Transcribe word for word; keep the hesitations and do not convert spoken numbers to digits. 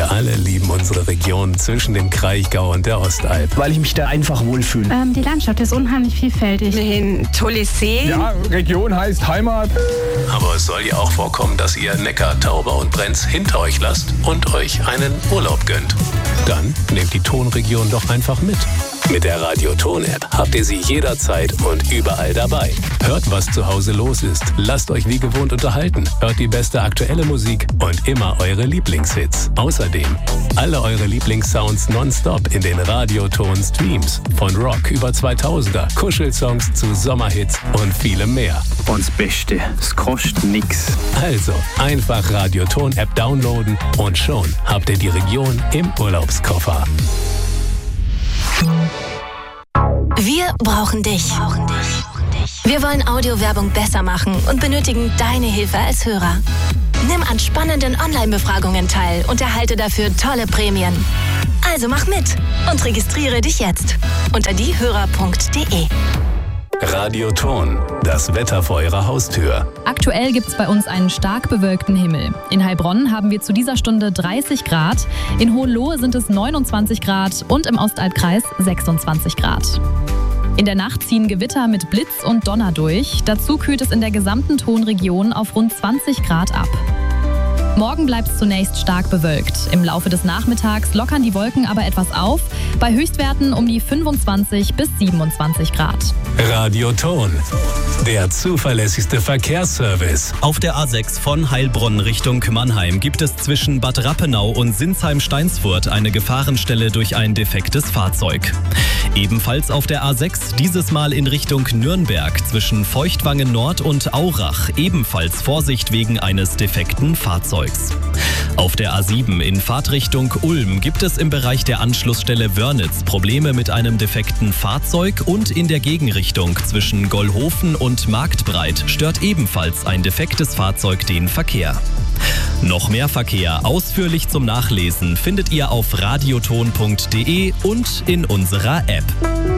Wir alle lieben unsere Region zwischen dem Kraichgau und der Ostalb. Weil ich mich da einfach wohlfühle. Ähm, die Landschaft ist unheimlich vielfältig. Ein tolles See. Ja, Region heißt Heimat. Aber es soll ja auch vorkommen, dass ihr Neckar, Tauber und Brenz hinter euch lasst und euch einen Urlaub gönnt. Dann nehmt die Tonregion doch einfach mit. Mit der Radio-Ton-App habt ihr sie jederzeit und überall dabei. Hört, was zu Hause los ist. Lasst euch wie gewohnt unterhalten. Hört die beste aktuelle Musik und immer eure Lieblingshits. Außerdem alle eure Lieblingssounds nonstop in den Radio-Ton-Streams. Von Rock über zweitausender, Kuschelsongs zu Sommerhits und vielem mehr. Und das Beste, es kostet nix. Also einfach Radio-Ton-App downloaden und schon habt ihr die Region im Urlaubskoffer. Wir brauchen dich. Wir wollen Audiowerbung besser machen und benötigen deine Hilfe als Hörer. Nimm an spannenden Online-Befragungen teil und erhalte dafür tolle Prämien. Also mach mit und registriere dich jetzt unter diehörer punkt de. Radio-Ton, das Wetter vor eurer Haustür. Aktuell gibt es bei uns einen stark bewölkten Himmel. In Heilbronn haben wir zu dieser Stunde dreißig Grad, in Hohenlohe sind es neunundzwanzig Grad und im Ostalbkreis sechsundzwanzig Grad. In der Nacht ziehen Gewitter mit Blitz und Donner durch. Dazu kühlt es in der gesamten Tonregion auf rund zwanzig Grad ab. Morgen bleibt es zunächst stark bewölkt. Im Laufe des Nachmittags lockern die Wolken aber etwas auf, bei Höchstwerten um die fünfundzwanzig bis siebenundzwanzig Grad. Radio-Ton, der zuverlässigste Verkehrsservice. Auf der A sechs von Heilbronn Richtung Mannheim gibt es zwischen Bad Rappenau und Sinsheim-Steinsfurt eine Gefahrenstelle durch ein defektes Fahrzeug. Ebenfalls auf der A sechs, dieses Mal in Richtung Nürnberg, zwischen Feuchtwangen Nord und Aurach, ebenfalls Vorsicht wegen eines defekten Fahrzeugs. Auf der A sieben in Fahrtrichtung Ulm gibt es im Bereich der Anschlussstelle Wörnitz Probleme mit einem defekten Fahrzeug und in der Gegenrichtung zwischen Gollhofen und Marktbreit stört ebenfalls ein defektes Fahrzeug den Verkehr. Noch mehr Verkehr ausführlich zum Nachlesen findet ihr auf radioton punkt de und in unserer App.